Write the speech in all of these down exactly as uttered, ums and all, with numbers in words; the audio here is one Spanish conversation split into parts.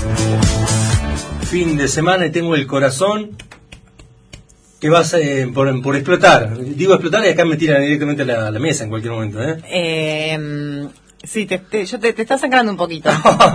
Fin de semana y tengo el corazón que va eh, por, por explotar. Digo explotar y acá me tiran directamente a la, a la mesa en cualquier momento. ¿eh? Eh, sí, te, te, yo te, te está sangrando un poquito.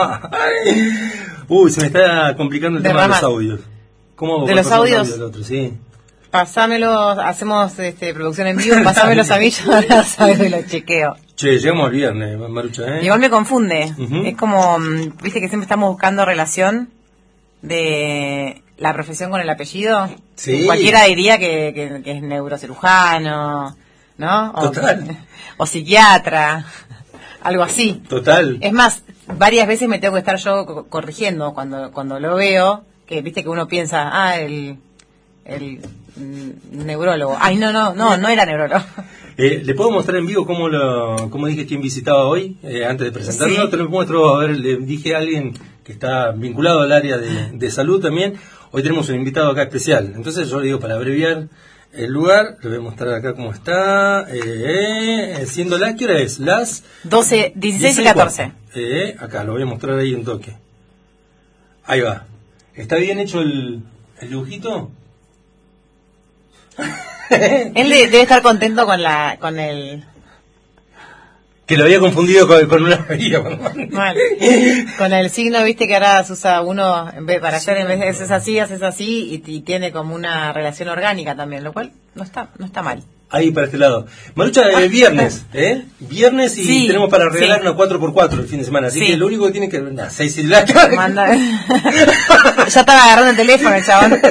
Uy, se me está complicando el tema de los audios. ¿Cómo ¿De los audios? Audio del otro? Sí. Pasámelos, hacemos este, producción en vivo, pasámelos a mí, yo los audios y los chequeo. Che, llegamos al viernes, Marucha, ¿eh? Igual me confunde. Uh-huh. Es como, viste que siempre estamos buscando relación de la profesión con el apellido. Sí. Cualquiera diría que, que, que es neurocirujano, ¿no? O, Total. O psiquiatra, algo así. Total. Es más, varias veces me tengo que estar yo corrigiendo cuando cuando lo veo, que viste que uno piensa, ah, el... el mm, neurólogo. Ay, no, no, no, no era neurólogo. Eh, ¿Le puedo mostrar en vivo cómo lo, cómo dije quién visitaba hoy? Eh, antes de presentarlo, Sí. te lo muestro. A ver, le dije a alguien que está vinculado al área de, de salud también. Hoy tenemos un invitado acá especial. Entonces yo le digo, para abreviar el lugar, le voy a mostrar acá cómo está. Eh, siendo la, ¿qué hora es? Las doce, dieciséis y catorce. Eh, acá, lo voy a mostrar ahí un toque. Ahí va. ¿Está bien hecho el, el dibujito? Él de, debe estar contento con la con el Que lo había confundido con, con una bebida. bueno, con el signo, viste que ahora se usa uno en vez para hacer en vez de haces así, haces así y, y tiene como una relación orgánica también, lo cual no está no está mal. Ahí para este lado. Marucha, eh, viernes, ¿eh? Viernes y Sí, tenemos para regalar sí. una cuatro por cuatro el fin de semana. Así Sí. que lo único que tiene que... Nah, seis y la... Manda... ya estaba agarrando el teléfono el chabón.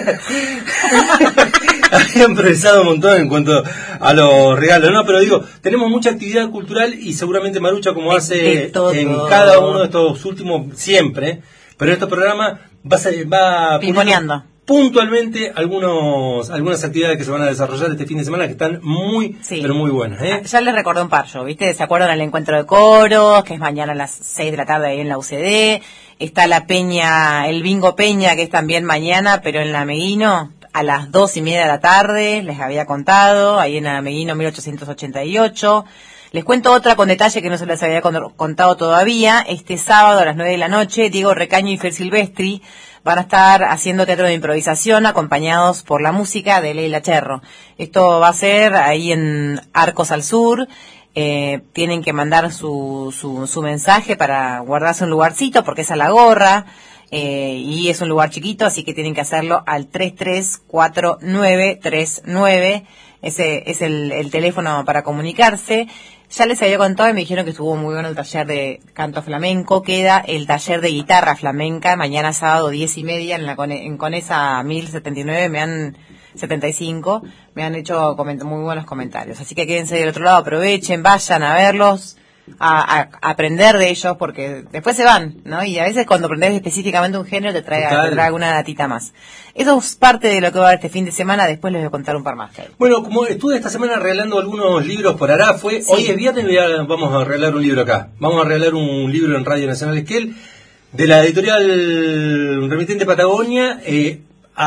Habían progresado un montón en cuanto a los regalos, ¿no? Pero digo, tenemos mucha actividad cultural y seguramente Marucha, como hace en cada uno de estos últimos, siempre, pero en estos programas va a ser, va pimponeando puntualmente algunos algunas actividades que se van a desarrollar este fin de semana que están muy, sí. pero muy buenas, ¿eh? Ya les recordé un par yo, ¿viste? ¿Se acuerdan del encuentro de coros? Que es mañana a las seis de la tarde ahí en la U C D. Está la peña, el bingo peña, que es también mañana, pero en la Meguino, a las dos y media de la tarde, les había contado, ahí en la Meguino mil ochocientos ochenta y ocho. Les cuento otra con detalle que no se les había contado todavía. Este sábado a las nueve de la noche, Diego Recaño y Fer Silvestri van a estar haciendo teatro de improvisación acompañados por la música de Leila Cherro. Esto va a ser ahí en Arcos al Sur. Eh, tienen que mandar su, su, su mensaje para guardarse un lugarcito porque es a la gorra. Eh, y es un lugar chiquito, así que tienen que hacerlo al tres tres cuatro nueve tres nueve. Ese es el, el teléfono para comunicarse. Ya les había contado y me dijeron que estuvo muy bueno el taller de canto flamenco. Queda el taller de guitarra flamenca mañana sábado diez y media en la Cone, en Conesa mil setenta y nueve. Me han setenta y cinco. Me han hecho coment- muy buenos comentarios. Así que quédense del otro lado, aprovechen, vayan a verlos. A, a, a aprender de ellos porque después se van, ¿no? Y a veces cuando aprendes específicamente un género te trae, te trae alguna datita más. Eso es parte de lo que va a haber este fin de semana, después les voy a contar un par más. Bueno, como estuve esta semana regalando algunos libros por Arafue, sí. Hoy es viernes y vamos a regalar un libro acá. Vamos a regalar un libro en Radio Nacional Esquel de la editorial Remitente Patagonia, eh,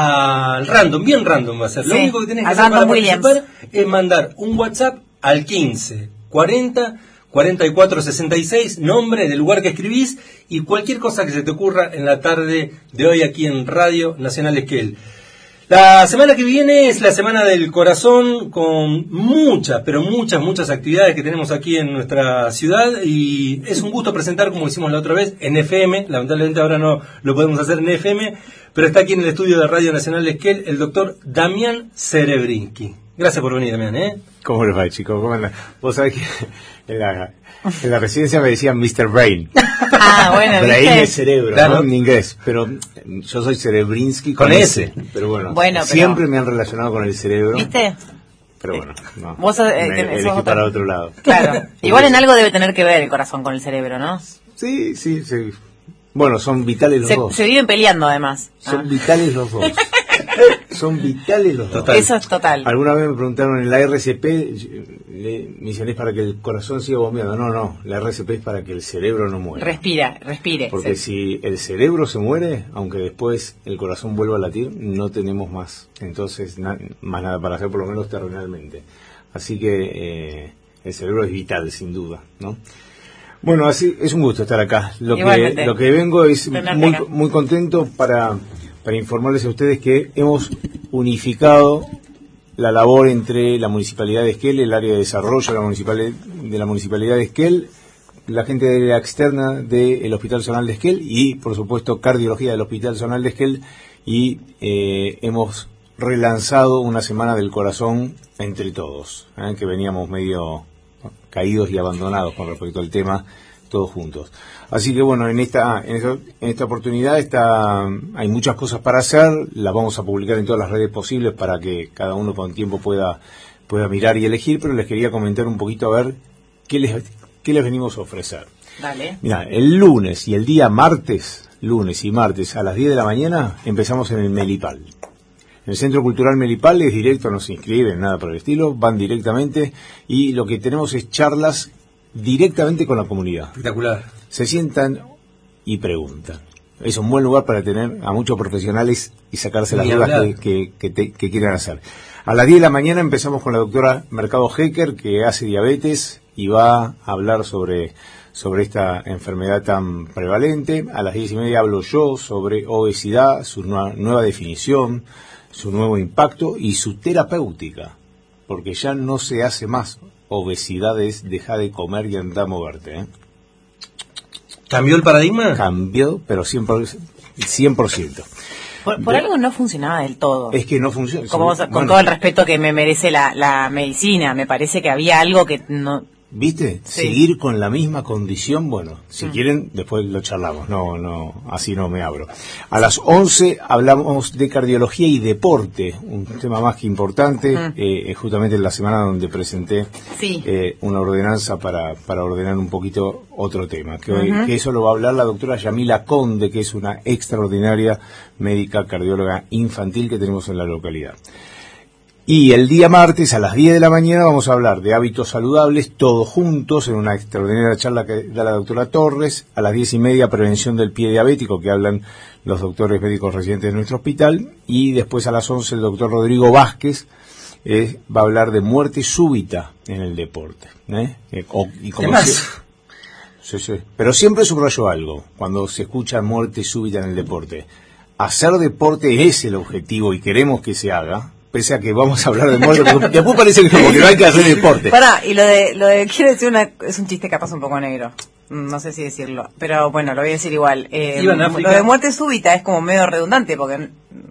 al random, bien random va a ser. Sí. Lo único que tenés que hacer para Williams. participar es mandar un WhatsApp al quince cuarenta cuarenta y cuatro sesenta y seis, nombre del lugar que escribís y cualquier cosa que se te ocurra en la tarde de hoy aquí en Radio Nacional Esquel. La semana que viene es la Semana del Corazón con muchas, pero muchas, muchas actividades que tenemos aquí en nuestra ciudad y es un gusto presentar, como hicimos la otra vez, en F M. Lamentablemente ahora no lo podemos hacer en F M, pero está aquí en el estudio de Radio Nacional Esquel el doctor Damián Cerebrinski. Gracias por venir, Damián, ¿eh? ¿Cómo les va, chicos? ¿Cómo andan? Vos sabés que en la, en la residencia me decían mister Brain. Ah, bueno, Brain ¿viste? es cerebro, claro, ¿no? En inglés. Pero yo soy Cerebrinsky con, con S. Pero bueno, bueno pero, siempre me han relacionado con el cerebro. ¿Viste? Pero bueno, no. Vos eh, me elegí otro... para otro lado. Claro. Igual en algo debe tener que ver el corazón con el cerebro, ¿no? Sí, sí, sí. Bueno, son vitales los se, dos. Se viven peleando, además. Son ah. vitales los dos. Son vitales los total. dos. Eso es total. Alguna vez me preguntaron en la R C P, le, me dicen, ¿es para que el corazón siga bombeando? No, no, la R C P es para que el cerebro no muera. Respira, respire. Porque sí. si el cerebro se muere, aunque después el corazón vuelva a latir, no tenemos más. Entonces, na, más nada para hacer, por lo menos terrenalmente. Así que eh, el cerebro es vital, sin duda, ¿no? Bueno, así es un gusto estar acá. Lo que, lo que vengo es muy, muy contento para, para informarles a ustedes que hemos unificado la labor entre la Municipalidad de Esquel, el área de desarrollo de la Municipalidad de, la municipalidad de Esquel, la gente de la externa del Hospital Zonal de Esquel y, por supuesto, cardiología del Hospital Zonal de Esquel, y eh, hemos relanzado una Semana del Corazón entre todos, ¿eh? que veníamos medio caídos y abandonados con respecto al tema, todos juntos. Así que bueno, en esta en esta, en esta oportunidad está, hay muchas cosas para hacer, las vamos a publicar en todas las redes posibles para que cada uno con tiempo pueda pueda mirar y elegir, pero les quería comentar un poquito a ver qué les qué les venimos a ofrecer. Dale. Mira, el lunes y el día martes, lunes y martes a las diez de la mañana empezamos en el Melipal. En el Centro Cultural Melipal es directo, no se inscriben, nada por el estilo, van directamente y lo que tenemos es charlas directamente con la comunidad. Espectacular. Se sientan y preguntan. Es un buen lugar para tener a muchos profesionales y sacarse las dudas que, que, que, te, que quieran hacer. A las diez de la mañana empezamos con la doctora Mercado Hecker, que hace diabetes y va a hablar sobre, sobre esta enfermedad tan prevalente. A las diez y media hablo yo sobre obesidad, su nueva, nueva definición, su nuevo impacto y su terapéutica, porque ya no se hace más obesidad, es dejar de comer y andar a moverte. ¿eh? ¿Cambió el paradigma? Cambió, pero cien por ciento. Por, por algo no funcionaba del todo. Es que no funciona. Como, con bueno, todo el respeto que me merece la, la medicina, me parece que había algo que no... ¿Viste? Sí. Seguir con la misma condición, bueno, si mm. quieren, después lo charlamos, no, no, así no me abro. A las once hablamos de cardiología y deporte, un tema más que importante, mm. eh, justamente en la semana donde presenté sí. eh, una ordenanza para, para ordenar un poquito otro tema, que, hoy, uh-huh. que eso lo va a hablar la doctora Yamila Conde, que es una extraordinaria médica cardióloga infantil que tenemos en la localidad. Y el día martes a las diez de la mañana vamos a hablar de hábitos saludables, todos juntos, en una extraordinaria charla que da la doctora Torres. A las diez y media, prevención del pie diabético, que hablan los doctores médicos residentes de nuestro hospital. Y después a las once el doctor Rodrigo Vázquez eh, va a hablar de muerte súbita en el deporte. ¿eh? Eh, o, y como si, sí, sí. Pero siempre subrayo algo, cuando se escucha muerte súbita en el deporte. Hacer deporte es el objetivo y queremos que se haga, pese a que vamos a hablar de muerte, después parece que no, que no hay que hacer deporte. Pará, y lo de, lo de quiero decir una, es un chiste capaz un poco negro, no sé si decirlo, pero bueno, lo voy a decir igual. Eh, lo de muerte súbita es como medio redundante, porque...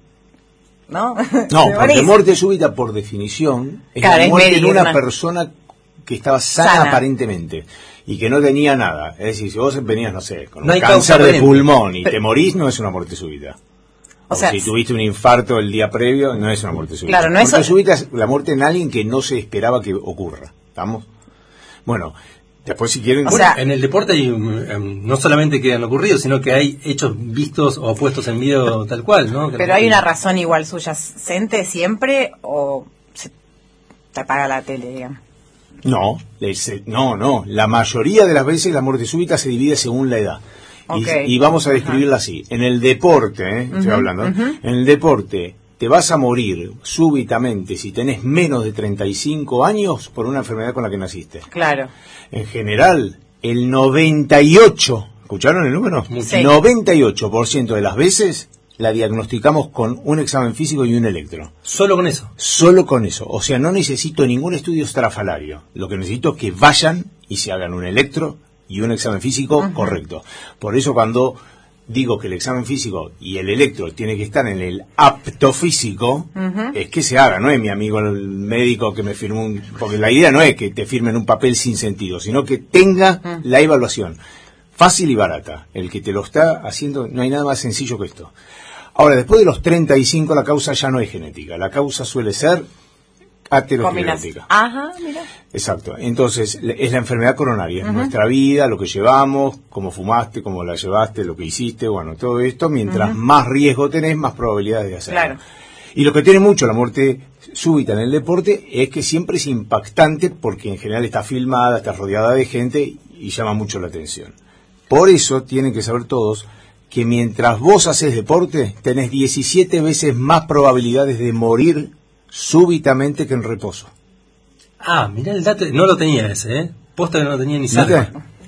¿no? No, porque muerte súbita, por definición, es claro, la muerte en una, una persona que estaba sana, sana aparentemente y que no tenía nada. Es decir, si vos venías, no sé, con no un cáncer de pulmón y pero... te morís, no es una muerte súbita. O, o sea, si tuviste un infarto el día previo, no es una muerte súbita. Claro, no la muerte es... súbita es la muerte en alguien que no se esperaba que ocurra. ¿Estamos? Bueno, después si quieren... O bueno, sea, en el deporte hay, um, no solamente que han ocurrido, sino que hay hechos vistos o puestos en video tal cual, ¿no? Que pero no hay una razón igual subyacente siempre, o se te apaga la tele, digamos. No, no, no. La mayoría de las veces la muerte súbita se divide según la edad. Okay. Y, y vamos a describirla uh-huh. así. En el deporte, ¿eh? estoy uh-huh, hablando, uh-huh. en el deporte te vas a morir súbitamente si tenés menos de treinta y cinco años por una enfermedad con la que naciste. Claro. En general, el noventa y ocho, ¿escucharon el número? Sí. noventa y ocho por ciento de las veces la diagnosticamos con un examen físico y un electro. ¿Solo con eso? Solo con eso. O sea, no necesito ningún estudio estrafalario. Lo que necesito es que vayan y se hagan un electro y un examen físico uh-huh. correcto. Por eso cuando digo que el examen físico y el electro tiene que estar en el apto físico, uh-huh. es que se haga, no es mi amigo el médico que me firmó un... Porque la idea no es que te firmen un papel sin sentido, sino que tenga uh-huh. la evaluación fácil y barata. El que te lo está haciendo, no hay nada más sencillo que esto. Ahora, después de los treinta y cinco la causa ya no es genética, la causa suele ser aterosclerótica. Ajá, mira. Exacto. Entonces, es la enfermedad coronaria. Uh-huh. Nuestra vida, lo que llevamos, cómo fumaste, cómo la llevaste, lo que hiciste, bueno, todo esto, mientras uh-huh. más riesgo tenés, más probabilidades de hacerlo. Claro. Y lo que tiene mucho la muerte súbita en el deporte es que siempre es impactante porque en general está filmada, está rodeada de gente y llama mucho la atención. Por eso tienen que saber todos que mientras vos haces deporte, tenés diecisiete veces más probabilidades de morir súbitamente que en reposo. Ah, mirá el dato, no lo tenía ese, ¿eh? Posta que no lo tenía ni cerca.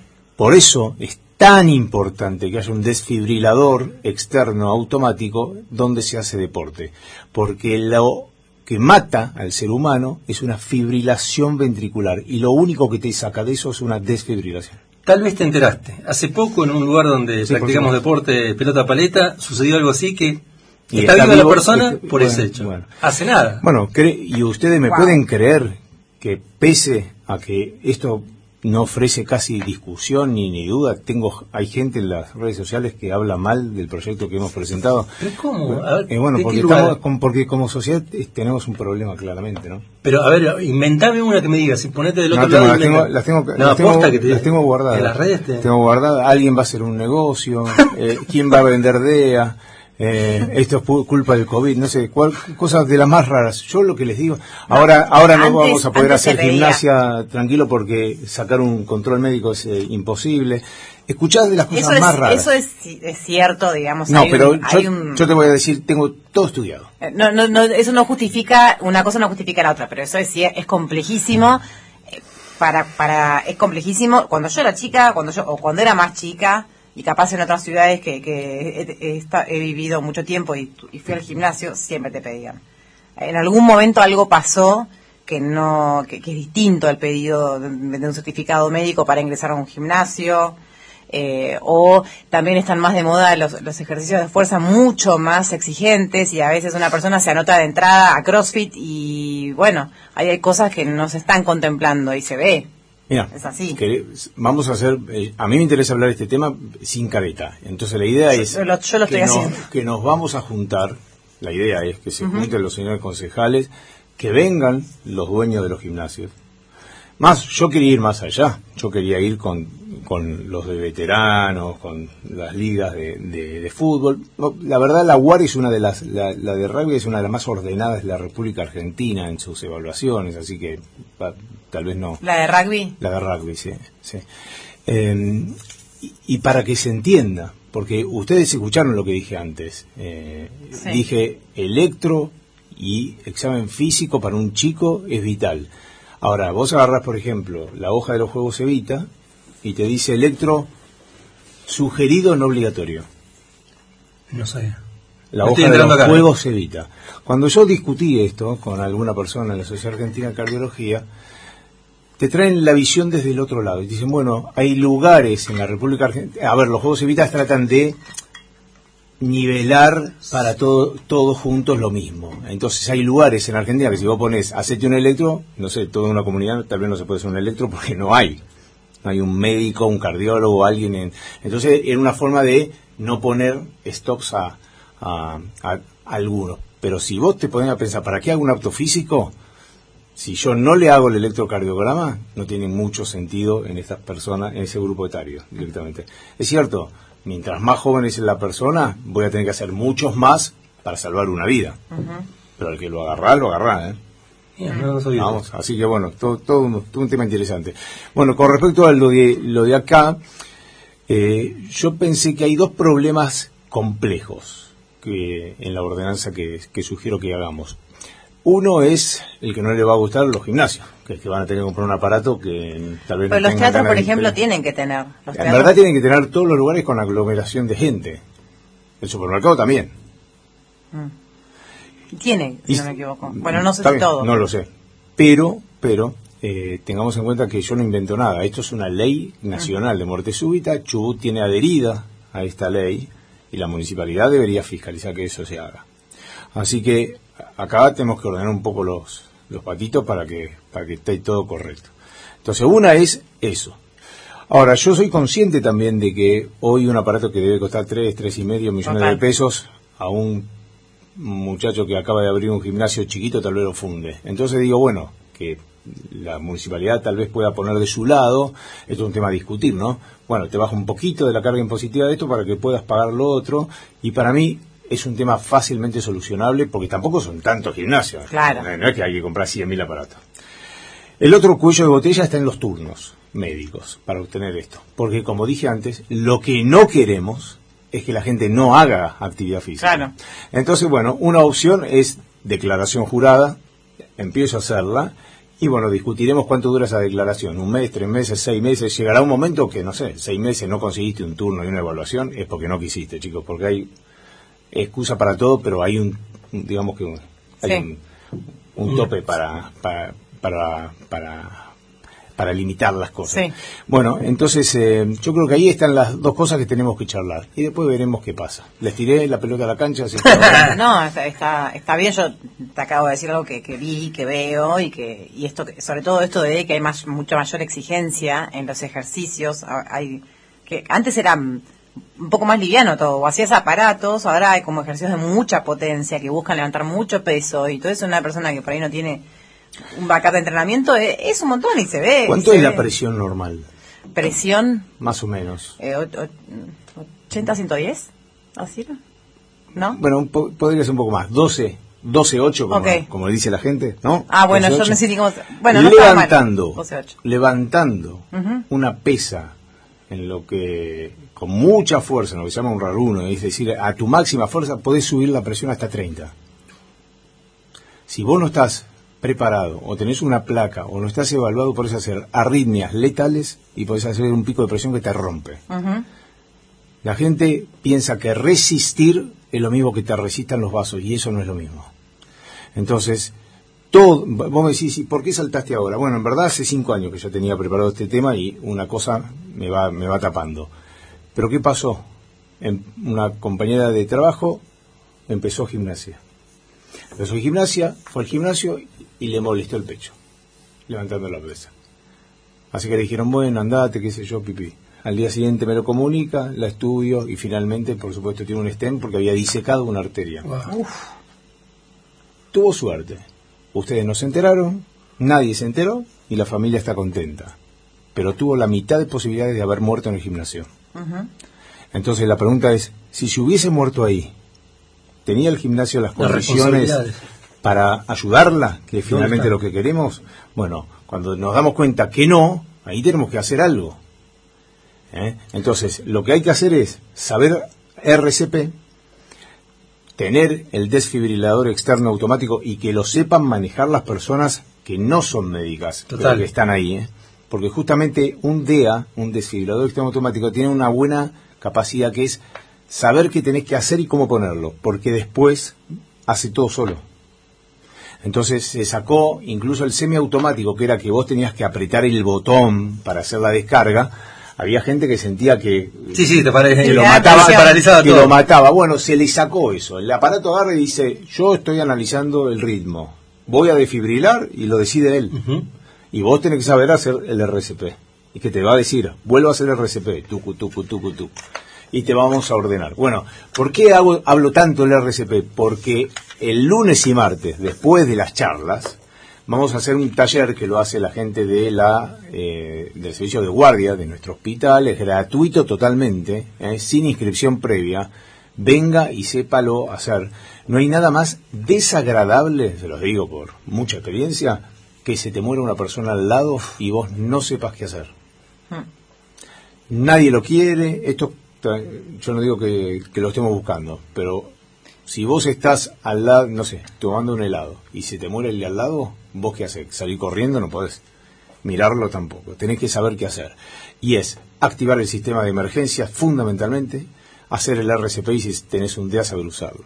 Por eso es tan importante que haya un desfibrilador externo automático donde se hace deporte, porque lo que mata al ser humano es una fibrilación ventricular y lo único que te saca de eso es una desfibrilación. Tal vez te enteraste. Hace poco en un lugar donde sí, practicamos por deporte, pelota paleta, sucedió algo así que y está, está viva la persona este, por bueno, ese hecho. Bueno. Hace nada. Bueno, y ustedes me wow. pueden creer que pese a que esto no ofrece casi discusión ni, ni duda, tengo hay gente en las redes sociales que habla mal del proyecto que hemos presentado. ¿Pero cómo? A ver, eh, bueno, porque, estamos, porque como sociedad tenemos un problema claramente, ¿no? Pero a ver, inventame una que me diga, si ponete del otro no, tengo, lado. Las tengo, las tengo, no, las tengo, que te, las tengo guardadas. En las redes te... Tengo guardadas. Alguien va a hacer un negocio. eh, ¿Quién va a vender D E A? Eh, esto es culpa del COVID, no sé, cuál, cosas de las más raras. Yo lo que les digo, ahora ahora no antes, vamos a poder hacer gimnasia tranquilo porque sacar un control médico es eh, imposible. Escuchad de las cosas eso más es, raras. Eso es, es cierto, digamos. No, hay pero un, yo, hay un... yo te voy a decir, tengo todo estudiado. No, no, no, eso no justifica, una cosa no justifica la otra, pero eso es, es complejísimo. Para, para, es complejísimo. Cuando yo era chica, cuando yo, o cuando era más chica, y capaz en otras ciudades que, que he, he, he vivido mucho tiempo y, y fui al gimnasio, siempre te pedían. En algún momento algo pasó que no que, que es distinto al pedido de, de un certificado médico para ingresar a un gimnasio, eh, o también están más de moda los, los ejercicios de fuerza mucho más exigentes y a veces una persona se anota de entrada a CrossFit y bueno, ahí hay cosas que no se están contemplando y se ve. Mira, es así. Que vamos a hacer, eh, a mí me interesa hablar de este tema sin careta. Entonces la idea es yo lo, yo lo estoy que, haciendo. Nos, que nos vamos a juntar, la idea es que se uh-huh. junten los señores concejales, que vengan los dueños de los gimnasios. Más, yo quería ir más allá, yo quería ir con, con los de veteranos, con las ligas de, de, de fútbol. La verdad, la U A R es una de las, la, la de rugby es una de las más ordenadas de la República Argentina en sus evaluaciones, así que pa, tal vez no. ¿La de rugby? La de rugby, sí. sí. Eh, y, y para que se entienda, porque ustedes escucharon lo que dije antes, eh, sí. Dije electro y examen físico para un chico es vital. Ahora, vos agarrás, por ejemplo, la hoja de los Juegos Evita y te dice electro sugerido no obligatorio. No sé. La hoja de los acá. Juegos Evita. Cuando yo discutí esto con alguna persona en la Sociedad Argentina de Cardiología, te traen la visión desde el otro lado y dicen, bueno, hay lugares en la República Argentina... A ver, los Juegos Evita tratan de nivelar para todo, todos juntos lo mismo. Entonces hay lugares en Argentina que si vos pones hacete un electro, no sé, toda una comunidad tal vez no se puede hacer un electro porque no hay. No hay un médico, un cardiólogo, alguien en... Entonces era una forma de no poner stops a, a, a, a algunos. Pero si vos te pones a pensar, ¿para qué hago un apto físico? Si yo no le hago el electrocardiograma, no tiene mucho sentido en estas personas, en ese grupo etario directamente. Es cierto, mientras más joven es la persona, voy a tener que hacer muchos más para salvar una vida. Uh-huh. Pero al que lo agarrá, lo agarrá, ¿eh? Yeah, no, no Vamos, así que bueno, todo, todo, un, todo un tema interesante. Bueno, con respecto a lo de, lo de acá, eh, yo pensé que hay dos problemas complejos que en la ordenanza que, que sugiero que hagamos. Uno es el que no le va a gustar los gimnasios, que es que van a tener que comprar un aparato que tal vez Pero no los teatros, por ejemplo, de... tienen que tener. Los en verdad tienen que tener todos los lugares con aglomeración de gente. El supermercado también. Mm. Tienen, si y, no me equivoco. Bueno, no sé si bien, todo. No lo sé. Pero, pero eh, tengamos en cuenta que yo no invento nada. Esto es una ley nacional mm. de muerte súbita. Chubut tiene adherida a esta ley y la municipalidad debería fiscalizar que eso se haga. Así que acá tenemos que ordenar un poco los, los patitos para que, para que esté todo correcto. Entonces, una es eso. Ahora, yo soy consciente también de que hoy un aparato que debe costar tres, tres y medio millones Total. de pesos a un muchacho que acaba de abrir un gimnasio chiquito tal vez lo funde. Entonces digo, bueno, que la municipalidad tal vez pueda poner de su lado, esto es un tema a discutir, ¿no? Bueno, te baja un poquito de la carga impositiva de esto para que puedas pagar lo otro, y para mí es un tema fácilmente solucionable porque tampoco son tantos gimnasios. Claro. No, no es que hay que comprar cien mil aparatos. El otro cuello de botella está en los turnos médicos para obtener esto. Porque, como dije antes, lo que no queremos es que la gente no haga actividad física. Claro. Entonces, bueno, una opción es declaración jurada, empiezo a hacerla, Y bueno, discutiremos cuánto dura esa declaración, un mes, tres meses, seis meses. Llegará un momento que, no sé, seis meses no conseguiste un turno y una evaluación, es porque no quisiste, chicos, porque hay excusa para todo, pero hay un, digamos que un, hay sí. un, un tope para, para, para, para, para limitar las cosas. Sí. Bueno, entonces eh, yo creo que ahí están las dos cosas que tenemos que charlar y después veremos qué pasa. Les tiré la pelota a la cancha. Así que no, está, está, está bien. Yo te acabo de decir algo que, que vi, que veo y que y esto, sobre todo esto de que hay más, mucha mayor exigencia en los ejercicios. Hay que antes era un poco más liviano todo, o hacías aparatos, ahora hay como ejercicios de mucha potencia que buscan levantar mucho peso y todo eso. Una persona que por ahí no tiene un backup de entrenamiento es, es un montón y se ve. ¿Cuánto se es ve. la presión normal? Presión más o menos eh, ochenta a ciento diez, ¿así? ¿No? Bueno, po podría ser un poco más, doce, doce ocho como, okay. como dice la gente, ¿no? Ah, bueno, yo no sé ni cómo. Bueno, no levantando, doce ocho. Levantando uh-huh. una pesa en lo que con mucha fuerza, en lo que se llama un raruno, es decir, a tu máxima fuerza podés subir la presión hasta treinta. Si vos no estás preparado, o tenés una placa, o no estás evaluado, podés hacer arritmias letales y podés hacer un pico de presión que te rompe. Uh-huh. La gente piensa que resistir es lo mismo que te resistan los vasos, y eso no es lo mismo. Entonces, todo, vos me decís, ¿por qué saltaste ahora? Bueno, en verdad hace cinco años que yo tenía preparado este tema y una cosa me va, me va tapando. Pero ¿qué pasó? En una compañera de trabajo empezó gimnasia. Empezó gimnasia, fue al gimnasio y le molestó el pecho, levantando la pesa. Así que le dijeron, bueno, andate, qué sé yo, pipí. Al día siguiente me lo comunica, la estudio y finalmente, por supuesto, tiene un stent porque había disecado una arteria. Wow. Uf. Tuvo suerte. Ustedes no se enteraron, nadie se enteró y la familia está contenta. Pero tuvo la mitad de posibilidades de haber muerto en el gimnasio. Uh-huh. Entonces la pregunta es, si se hubiese muerto ahí, ¿tenía el gimnasio las condiciones para ayudarla, que es finalmente lo que queremos? Bueno, cuando nos damos cuenta que no, ahí tenemos que hacer algo. ¿Eh? Entonces, lo que hay que hacer es saber R C P, tener el desfibrilador externo automático y que lo sepan manejar las personas que no son médicas, pero que están ahí. ¿eh? Porque justamente un D E A, un desfibrilador externo automático, tiene una buena capacidad que es saber qué tenés que hacer y cómo ponerlo, porque después hace todo solo. Entonces se sacó incluso el semiautomático, que era que vos tenías que apretar el botón para hacer la descarga. Había gente que sentía que, sí, sí, te parece, que lo mataba, te paralizaba que todo. lo mataba. Bueno, se le sacó eso. El aparato agarra y dice, yo estoy analizando el ritmo, voy a desfibrilar y lo decide él. Uh-huh. Y vos tenés que saber hacer el R C P. Y que te va a decir, vuelvo a hacer el R C P, tucu, tucu, tucu, tucu. Y te vamos a ordenar. Bueno, ¿por qué hago, hablo tanto del R C P? Porque el lunes y martes, después de las charlas, vamos a hacer un taller que lo hace la gente de la eh, del servicio de guardia de nuestro hospital. Es gratuito totalmente, eh, sin inscripción previa. Venga y sépalo hacer. No hay nada más desagradable, se los digo por mucha experiencia, que se te muera una persona al lado y vos no sepas qué hacer. Hmm. Nadie lo quiere. Esto yo no digo que, que lo estemos buscando, pero si vos estás al lado, no sé, tomando un helado y se te muere el de al lado, ¿vos qué haces? ¿Salir corriendo? No podés mirarlo tampoco. Tenés que saber qué hacer. Y es activar el sistema de emergencias fundamentalmente, hacer el R C P y si tenés un D E A saber usarlo.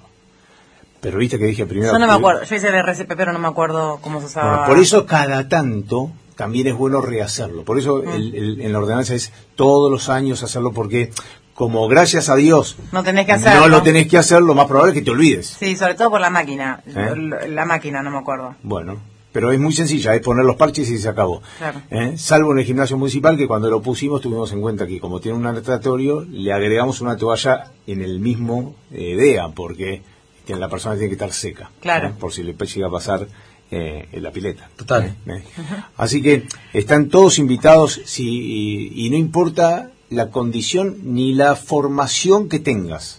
Pero viste que dije primero... Yo no me acuerdo, yo hice el R C P pero no me acuerdo cómo se usaba. Bueno, por eso cada tanto también es bueno rehacerlo. Por eso mm. el, el, en la ordenanza es todos los años hacerlo porque... Como gracias a Dios no tenés que hacerlo. No lo tenés que hacer, lo más probable es que te olvides. Sí, sobre todo por la máquina. ¿Eh? La máquina, no me acuerdo. Bueno, pero es muy sencilla, es poner los parches y se acabó. Claro. ¿Eh? Salvo en el gimnasio municipal, que cuando lo pusimos tuvimos en cuenta que como tiene un natatorio, le agregamos una toalla en el mismo eh, D E A, porque la persona tiene que estar seca. Claro. ¿eh? Por si le llega a pasar eh, en la pileta. Total. ¿Eh? ¿Eh? Uh-huh. Así que están todos invitados si, y, y no importa la condición ni la formación que tengas.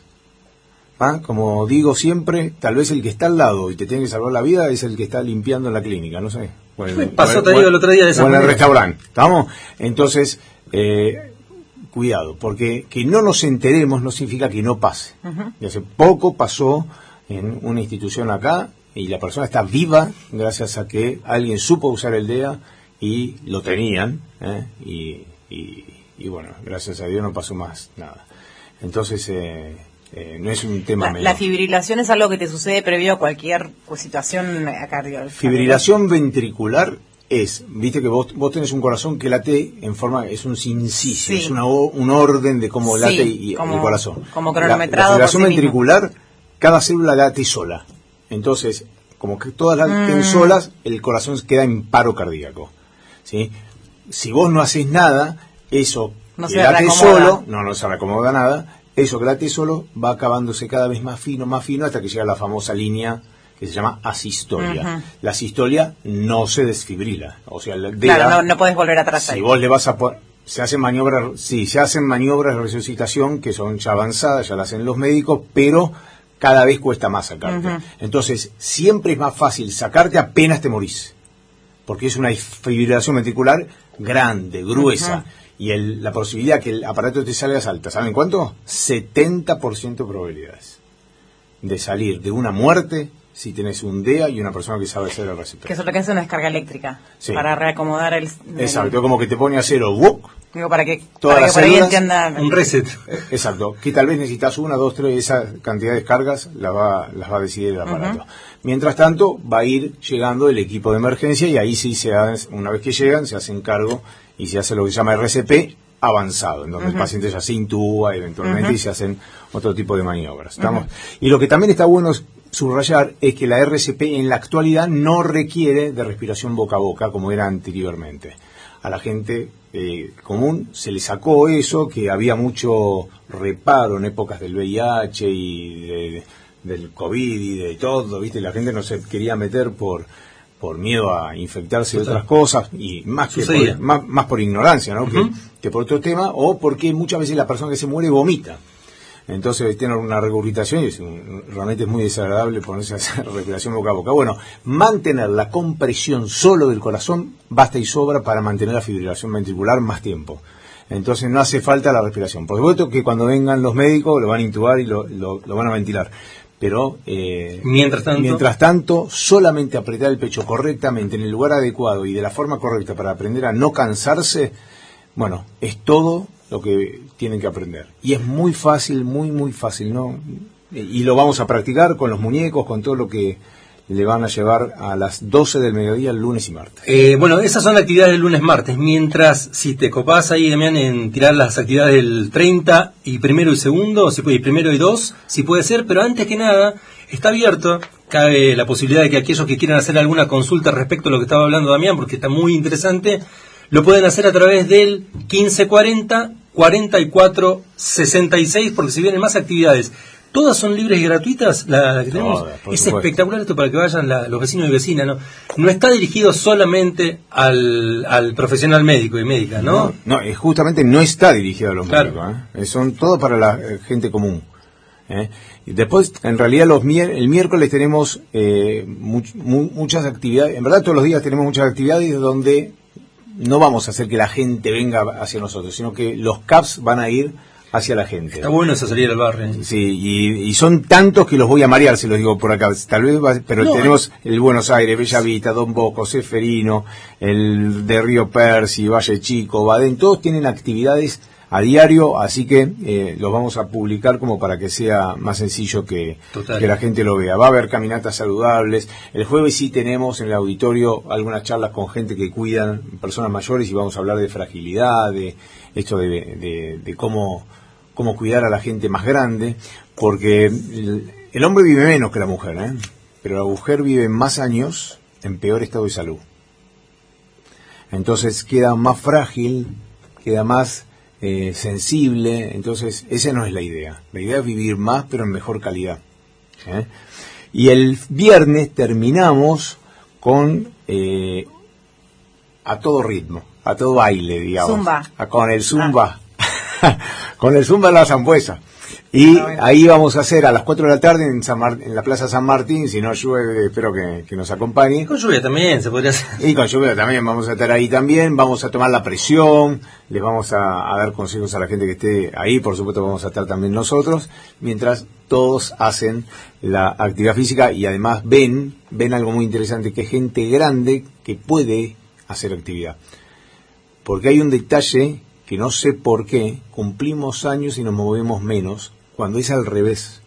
¿Ah? Como digo siempre, tal vez el que está al lado y te tiene que salvar la vida es el que está limpiando en la clínica, no sé. Bueno, pasó, te digo, el otro día de esa o en el restaurante, ¿estamos? Entonces, eh, cuidado, porque que no nos enteremos no significa que no pase. Uh-huh. Y hace poco pasó en una institución acá, y la persona está viva gracias a que alguien supo usar el D E A y lo tenían, ¿eh? y, y, y bueno, gracias a Dios no pasó más nada. Entonces, eh, eh, no es un tema la, menor. La fibrilación es algo que te sucede previo a cualquier situación cardiológica. Fibrilación ventricular es, viste que vos, vos tenés un corazón que late en forma, es un sincicio, sí. es una, un orden de cómo late sí, y, como, el corazón. Como cronometrado. La, la fibrilación por sí ventricular, mismo. Cada célula late sola. Entonces, como que todas laten mm. solas, el corazón queda en paro cardíaco. ¿Sí? Si vos no haces nada, eso no que se late reacomoda. solo, no, no se reacomoda nada, eso que late solo va acabándose cada vez más fino, más fino, hasta que llega la famosa línea que se llama asistolia. Uh-huh. La asistolia no se desfibrila. O sea, el D E A, claro, no, no podés volver atrás si ahí. vos le vas a poner, se hacen maniobras, sí, se hacen maniobras de resucitación que son ya avanzadas, ya las hacen los médicos, pero cada vez cuesta más sacarte. Uh-huh. Entonces, siempre es más fácil sacarte apenas te morís, porque es una fibrilación ventricular grande, gruesa, uh-huh. y el, la posibilidad que el aparato te salga es alta. ¿Saben cuánto? setenta por ciento de probabilidades de salir de una muerte si tenés un D E A y una persona que sabe hacer el R C P. Que eso es lo que hace una descarga eléctrica, sí. para reacomodar el... Exacto, el... como que te pone a cero, ¡wup! Digo, para que, todas para las que por ahí células, entienda... Un reset. Exacto, que tal vez necesitas una, dos, tres, esa cantidad de descargas las va, las va a decidir el aparato. Uh-huh. Mientras tanto, va a ir llegando el equipo de emergencia y ahí sí, se hace, una vez que llegan, se hacen cargo y se hace lo que se llama R C P avanzado, en donde uh-huh. el paciente ya se intuba eventualmente uh-huh. y se hacen otro tipo de maniobras. ¿Estamos? Uh-huh. Y lo que también está bueno subrayar es que la R C P en la actualidad no requiere de respiración boca a boca como era anteriormente. A la gente eh, común se le sacó eso, que había mucho reparo en épocas del V I H y de, del COVID y de todo, ¿viste? La gente no se quería meter por por miedo a infectarse de otras cosas y más que por, más, más por ignorancia, ¿no? Uh-huh. que, que por otro tema, o porque muchas veces la persona que se muere vomita. Entonces tiene una regurgitación y es un, realmente es muy desagradable ponerse a hacer respiración boca a boca. Bueno, mantener la compresión solo del corazón basta y sobra para mantener la fibrilación ventricular más tiempo. Entonces no hace falta la respiración. Por supuesto que cuando vengan los médicos lo van a intubar y lo, lo, lo van a ventilar. Pero eh, mientras tanto, mientras tanto, solamente apretar el pecho correctamente en el lugar adecuado y de la forma correcta para aprender a no cansarse, bueno, es todo lo que tienen que aprender. Y es muy fácil, muy, muy fácil, ¿no? Y lo vamos a practicar con los muñecos, con todo lo que le van a llevar a las doce del mediodía el lunes y martes. Eh, bueno, esas son las actividades del lunes martes, mientras si te copás ahí, Damián, en tirar las actividades del treinta y primero y segundo, si puede, y primero y dos, si puede ser, pero antes que nada, está abierto, cabe la posibilidad de que aquellos que quieran hacer alguna consulta respecto a lo que estaba hablando Damián, porque está muy interesante, lo pueden hacer a través del quince cuarenta, cuarenta y cuatro sesenta y seis, porque si vienen más actividades. Todas son libres y gratuitas, la, la que tenemos. Todas, es supuesto. Espectacular esto para que vayan la, los vecinos y vecinas, ¿no? No está dirigido solamente al, al profesional médico y médica, ¿no? No, no justamente no está dirigido a los claro. médicos, ¿eh? Son todo para la eh, gente común. ¿eh? Y después, en realidad, los mier- el miércoles tenemos eh, much- mu- muchas actividades. En verdad, todos los días tenemos muchas actividades donde no vamos a hacer que la gente venga hacia nosotros, sino que los C A Ps van a ir hacia la gente. Está bueno esa salida al barrio. Sí, y, y son tantos que los voy a marear, se los digo por acá. Tal vez, va, pero no, tenemos eh. el Buenos Aires, Bellavista, Don Bosco, Ceferino, el de Río Persi, Valle Chico, Badén, todos tienen actividades a diario, así que eh, los vamos a publicar como para que sea más sencillo que, que la gente lo vea. Va a haber caminatas saludables. El jueves sí tenemos en el auditorio algunas charlas con gente que cuidan personas mayores y vamos a hablar de fragilidad, de esto de, de, de cómo, cómo cuidar a la gente más grande, porque el, el hombre vive menos que la mujer, ¿eh? Pero la mujer vive más años en peor estado de salud. Entonces queda más frágil, queda más Eh, sensible, entonces esa no es la idea. La idea es vivir más pero en mejor calidad. ¿eh? Y el viernes terminamos con eh, a todo ritmo, a todo baile, digamos. Zumba. A, con el zumba. Ah. Con el zumba en la zambuesa. Y ahí vamos a hacer a las cuatro de la tarde en, San Mar- en la Plaza San Martín, si no llueve, espero que, que nos acompañe. Con lluvia también se podría hacer. Y con lluvia también vamos a estar ahí también, vamos a tomar la presión, les vamos a, a dar consejos a la gente que esté ahí, por supuesto vamos a estar también nosotros, mientras todos hacen la actividad física y además ven, ven algo muy interesante, que es gente grande que puede hacer actividad. Porque hay un detalle que no sé por qué, cumplimos años y nos movemos menos, cuando es al revés.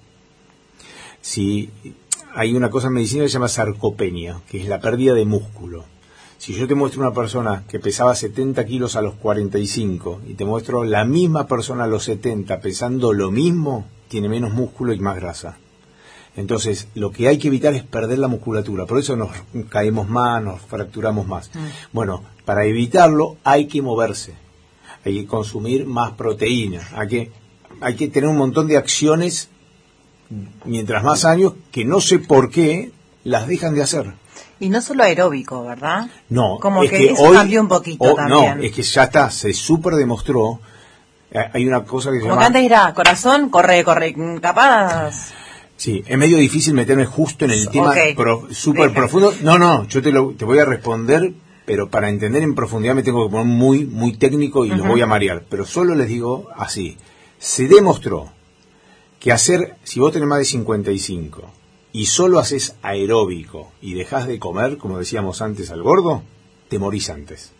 Si hay una cosa en medicina que se llama sarcopenia, que es la pérdida de músculo. Si yo te muestro una persona que pesaba setenta kilos a los cuarenta y cinco y te muestro la misma persona a los setenta pesando lo mismo, tiene menos músculo y más grasa. Entonces, lo que hay que evitar es perder la musculatura. Por eso nos caemos más, nos fracturamos más. Mm. Bueno, para evitarlo hay que moverse. Hay que consumir más proteína. Hay que, hay que tener un montón de acciones, mientras más años, que no sé por qué las dejan de hacer. Y no solo aeróbico, ¿verdad? No. Como es que, que eso hoy, cambió un poquito oh, también. No, es que ya está, se súper demostró. Hay una cosa que se Como llama... que antes era corazón, corre, corre, capaz... Sí, es medio difícil meterme justo en el tema okay. pro, súper profundo. No, no, yo te, lo, te voy a responder, pero para entender en profundidad me tengo que poner muy, muy técnico y uh-huh. los voy a marear. Pero solo les digo así. Se demostró que hacer, si vos tenés más de cincuenta y cinco y solo haces aeróbico y dejás de comer, como decíamos antes al gordo, te morís antes.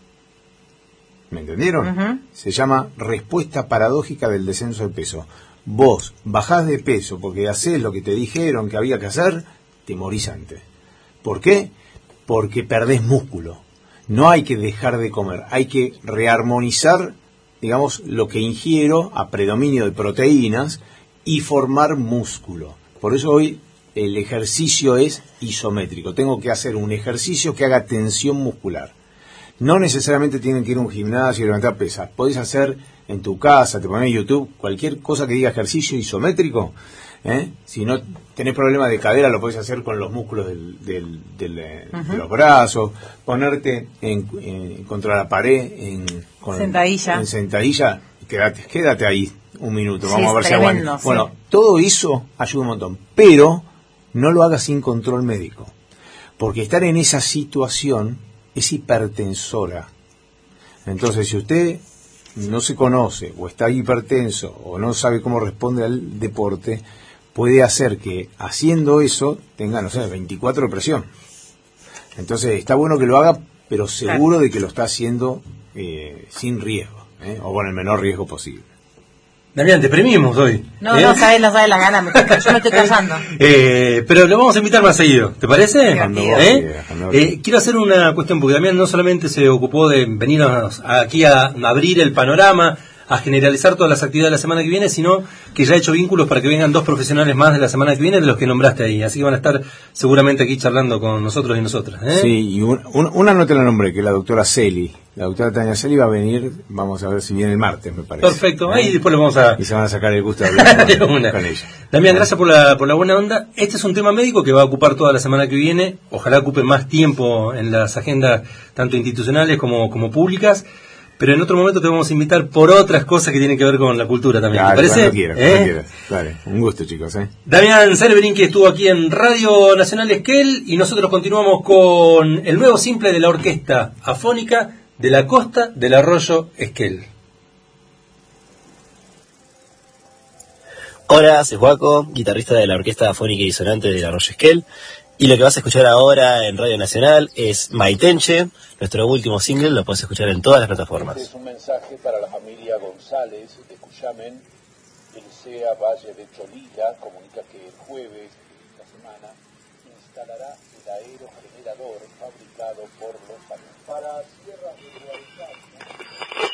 ¿Me entendieron? Uh-huh. Se llama respuesta paradójica del descenso de peso. Vos bajás de peso porque hacés lo que te dijeron que había que hacer, te morís antes. ¿Por qué? Porque perdés músculo. No hay que dejar de comer, hay que rearmonizar, digamos, lo que ingiero a predominio de proteínas y formar músculo. Por eso hoy el ejercicio es isométrico. Tengo que hacer un ejercicio que haga tensión muscular. No necesariamente tienen que ir a un gimnasio y levantar pesas. Podés hacer en tu casa, te pones en YouTube, cualquier cosa que diga ejercicio isométrico. ¿eh? Si no tenés problema de cadera, lo podés hacer con los músculos del, del, del, uh-huh. de los brazos. Ponerte en, en, contra la pared en, con, sentadilla. en sentadilla. Quédate, quédate ahí un minuto. Sí, vamos a ver si aguanta. Sí. Bueno, todo eso ayuda un montón. Pero no lo hagas sin control médico. Porque estar en esa situación es hipertensora. Entonces, si usted no se conoce, o está hipertenso, o no sabe cómo responde al deporte, puede hacer que, haciendo eso, tenga, no sé, veinticuatro de presión. Entonces, está bueno que lo haga, pero seguro de que lo está haciendo eh, sin riesgo, ¿eh? o con el menor riesgo posible. Damián, te premimos hoy. No, ¿eh? no sabes, no sabes las ganas, me estoy, yo me estoy callando. eh, pero lo vamos a invitar más seguido, ¿te parece? ¿Eh? Eh, quiero hacer una cuestión, porque Damián no solamente se ocupó de venirnos aquí a abrir el panorama, a generalizar todas las actividades de la semana que viene, sino que ya ha hecho vínculos para que vengan dos profesionales más de la semana que viene, de los que nombraste ahí. Así que van a estar seguramente aquí charlando con nosotros y nosotras. ¿eh? Sí, y un, un, una no te la nombré, que es la doctora Celi. La doctora Tania Celi va a venir, vamos a ver si viene el martes, me parece. Perfecto, ahí ¿eh? Después lo vamos a... Y se van a sacar el gusto de hablar con, con ella. Damián, gracias por la, por la buena onda. Este es un tema médico que va a ocupar toda la semana que viene. Ojalá ocupe más tiempo en las agendas, tanto institucionales como, como públicas. Pero en otro momento te vamos a invitar por otras cosas que tienen que ver con la cultura también. Claro, ¿te parece? Cuando quieras, ¿eh? cuando quieras. Dale, un gusto, chicos. ¿eh? Damián Celebrin, que estuvo aquí en Radio Nacional Esquel, y nosotros continuamos con el nuevo simple de la Orquesta Afónica de la Costa del Arroyo Esquel. Hola, soy Joaco, guitarrista de la Orquesta Afónica y Disonante del Arroyo Esquel. Y lo que vas a escuchar ahora en Radio Nacional es Maitenche, nuestro último single, lo puedes escuchar en todas las plataformas. Este es un mensaje para la familia González de Cuyamen, Elisea Valle de Cholila, comunica que el jueves de esta semana instalará el aerogenerador fabricado por los para Sierra de